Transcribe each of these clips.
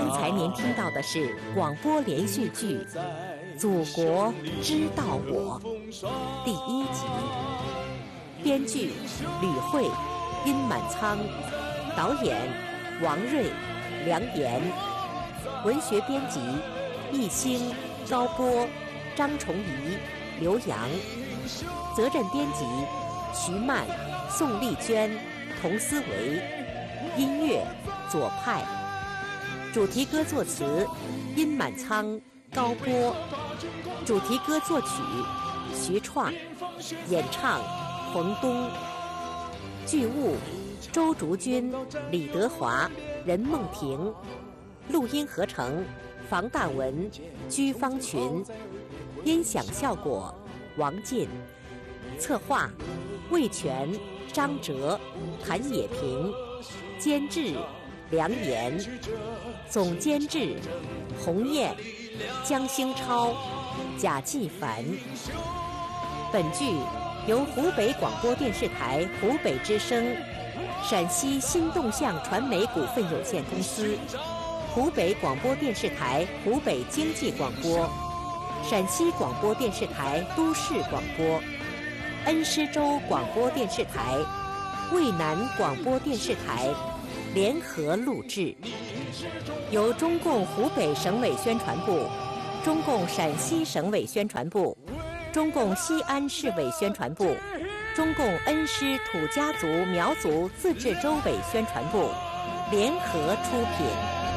刚才您听到的是广播连续剧《祖国知道我》第1集，编剧吕慧、殷满仓，导演王瑞、梁岩，文学编辑易兴、高波、张崇仪、刘洋，责任编辑徐曼、宋丽娟、童思维，音乐左派，主题歌作词殷满仓、高波，主题歌作曲徐创，演唱冯东，剧务周竹君、李德华、任梦婷，录音合成房大文、居方群，音响效果王进，策划魏全、张哲、谭野平，监制梁岩，总监制洪燕、江兴超、贾继凡。本剧由湖北广播电视台湖北之声、陕西新动向传媒股份有限公司、湖北广播电视台湖北经济广播、陕西广播电视台都市广播、恩施州广播电视台、渭南广播电视台联合录制，由中共湖北省委宣传部、中共陕西省委宣传部、中共西安市委宣传部、中共恩施土家族苗族自治州委宣传部联合出品。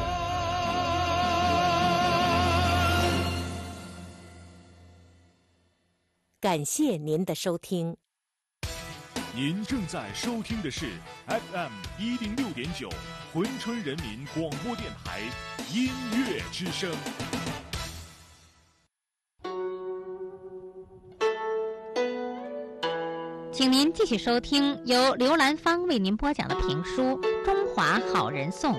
感谢您的收听。 您正在收听的是 FM 106.9珲春人民广播电台音乐之声。 请您继续收听由刘兰芳为您播讲的评书《中华好人颂》。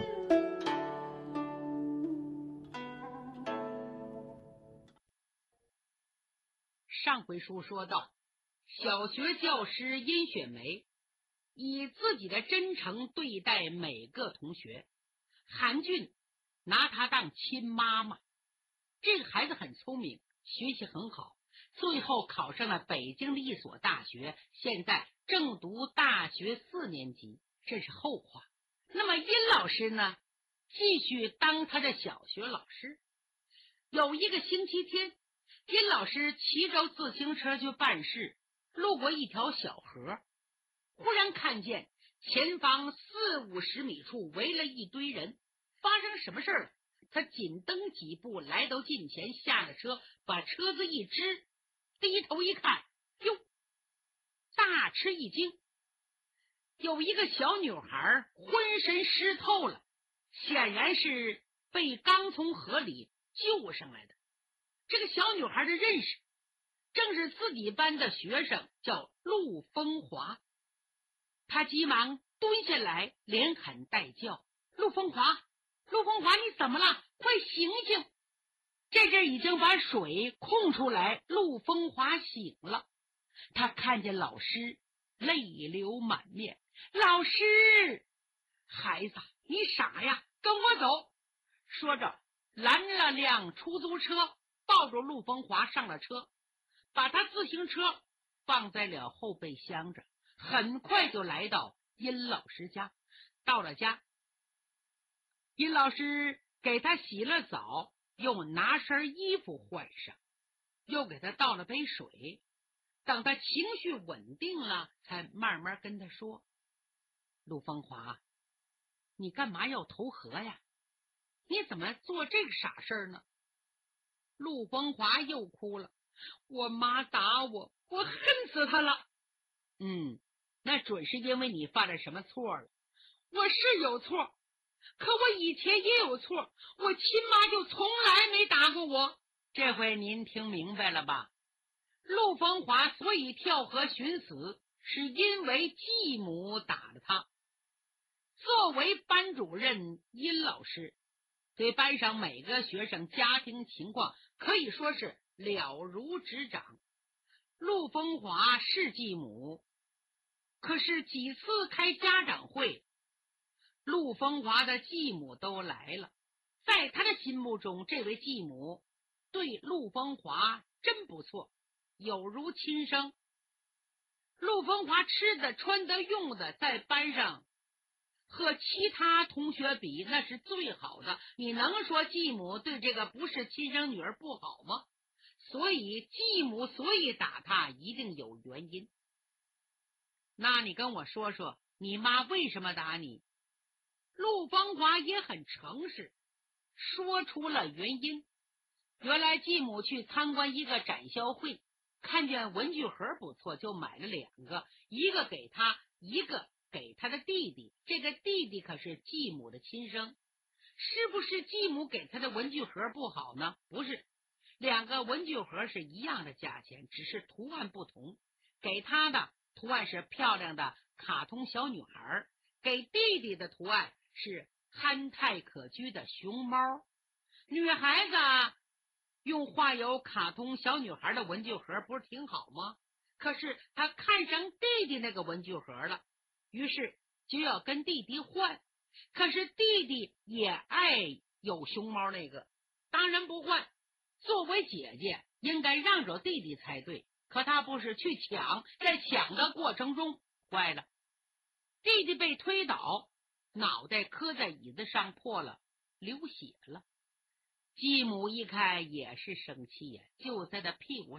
上回书说到，小学教师殷雪梅以自己的真诚对待每个同学，韩俊拿她当亲妈妈。这个孩子很聪明，学习很好，最后考上了北京的一所大学，现在正读大学4年级，这是后话。那么殷老师呢，继续当他的小学老师。有一个星期天，殷老师骑着自行车去办事，路过一条小河，忽然看见前方40-50米处围了一堆人。发生什么事了？他紧蹬几步来到近前，下了车，把车子一支，低头一看，哟，大吃一惊，有一个小女孩浑身湿透了，显然是被刚从河里救上来的。这个小女孩的认识正是自己班的学生，叫陆风华。他急忙蹲下来，连喊带叫：陆风华，陆风华，你怎么了？快醒醒！这阵已经把水控出来，陆风华醒了。他看见老师，泪流满面。老师，孩子，你傻呀，跟我走。说着拦了辆出租车，抱住陆风华上了车，把他自行车放在了后备箱着，很快就来到殷老师家。到了家，殷老师给他洗了澡，又拿身衣服换上，又给他倒了杯水。等他情绪稳定了，才慢慢跟他说：陆风华，你干嘛要投河呀？你怎么做这个傻事呢？陆风华又哭了：我妈打我，我恨死她了。那准是因为你犯了什么错了。我是有错，可我以前也有错，我亲妈就从来没打过我。这回您听明白了吧？陆风华所以跳河寻死，是因为继母打了他。作为班主任，殷老师对班上每个学生家庭情况可以说是了如指掌。陆风华是继母，可是几次开家长会，陆风华的继母都来了， 在他的心目中，这位继母对陆风华真不错，有如亲生。陆风华吃的穿的用的在班上和其他同学比那是最好的，你能说继母对这个不是亲生女儿不好吗？所以继母打他一定有原因。那你跟我说说，你妈为什么打你？陆风华也很诚实，说出了原因。原来继母去参观一个展销会，看见文具盒不错，就买了2个，一个给他，一个给他的弟弟。这个弟弟可是继母的亲生。是不是继母给他的文具盒不好呢？不是，2个文具盒是一样的价钱，只是图案不同。给他的图案是漂亮的卡通小女孩，给弟弟的图案是憨态可掬的熊猫。女孩子用画有卡通小女孩的文具盒不是挺好吗？可是她看上弟弟那个文具盒了，于是就要跟弟弟换。可是弟弟也爱有熊猫那个，当然不换。作为姐姐应该让着弟弟才对，可他不是去抢，在抢的过程中坏了，弟弟被推倒，脑袋磕在椅子上破了，流血了。继母一看也是生气呀，就在他屁股